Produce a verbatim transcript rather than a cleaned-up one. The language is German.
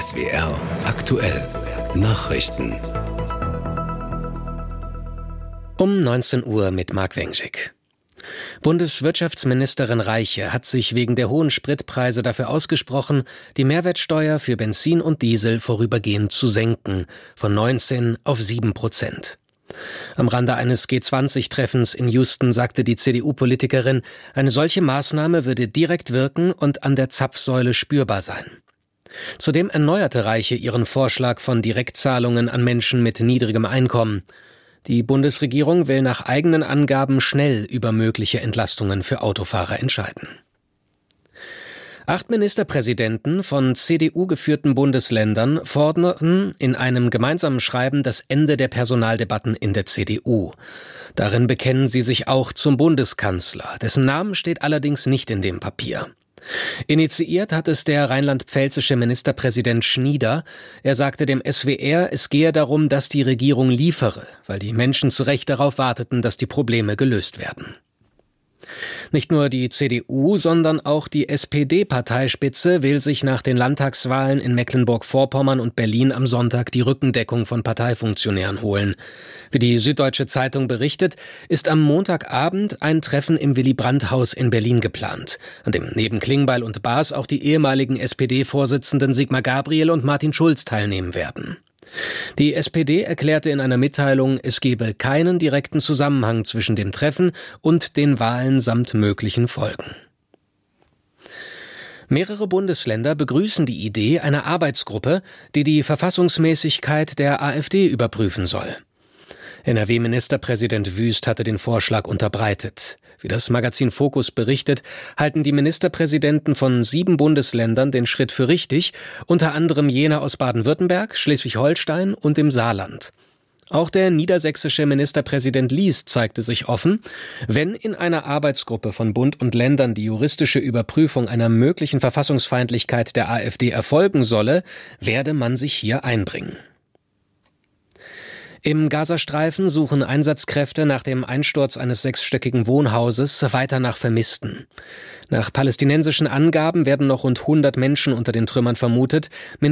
S W R aktuell Nachrichten. Um neunzehn Uhr mit Marc Wengschik. Bundeswirtschaftsministerin Reiche hat sich wegen der hohen Spritpreise dafür ausgesprochen, die Mehrwertsteuer für Benzin und Diesel vorübergehend zu senken, von neunzehn auf sieben Prozent. Am Rande eines G zwanzig Treffens in Houston sagte die C D U-Politikerin, eine solche Maßnahme würde direkt wirken und an der Zapfsäule spürbar sein. Zudem erneuerte Reiche ihren Vorschlag von Direktzahlungen an Menschen mit niedrigem Einkommen. Die Bundesregierung will nach eigenen Angaben schnell über mögliche Entlastungen für Autofahrer entscheiden. Acht Ministerpräsidenten von C D U geführten Bundesländern forderten in einem gemeinsamen Schreiben das Ende der Personaldebatten in der C D U. Darin bekennen sie sich auch zum Bundeskanzler, dessen Namen steht allerdings nicht in dem Papier. Initiiert hat es der rheinland-pfälzische Ministerpräsident Schnieder. Er sagte dem S W R, es gehe darum, dass die Regierung liefere, weil die Menschen zu Recht darauf warteten, dass die Probleme gelöst werden. Nicht nur die C D U, sondern auch die S P D-Parteispitze will sich nach den Landtagswahlen in Mecklenburg-Vorpommern und Berlin am Sonntag die Rückendeckung von Parteifunktionären holen. Wie die Süddeutsche Zeitung berichtet, ist am Montagabend ein Treffen im Willy-Brandt-Haus in Berlin geplant, an dem neben Klingbeil und Baas auch die ehemaligen S P D-Vorsitzenden Sigmar Gabriel und Martin Schulz teilnehmen werden. Die S P D erklärte in einer Mitteilung, es gebe keinen direkten Zusammenhang zwischen dem Treffen und den Wahlen samt möglichen Folgen. Mehrere Bundesländer begrüßen die Idee einer Arbeitsgruppe, die die Verfassungsmäßigkeit der AfD überprüfen soll. N R W-Ministerpräsident Wüst hatte den Vorschlag unterbreitet. Wie das Magazin Focus berichtet, halten die Ministerpräsidenten von sieben Bundesländern den Schritt für richtig, unter anderem jene aus Baden-Württemberg, Schleswig-Holstein und dem Saarland. Auch der niedersächsische Ministerpräsident Lies zeigte sich offen. Wenn in einer Arbeitsgruppe von Bund und Ländern die juristische Überprüfung einer möglichen Verfassungsfeindlichkeit der AfD erfolgen solle, werde man sich hier einbringen. Im Gazastreifen suchen Einsatzkräfte nach dem Einsturz eines sechsstöckigen Wohnhauses weiter nach Vermissten. Nach palästinensischen Angaben werden noch rund hundert Menschen unter den Trümmern vermutet.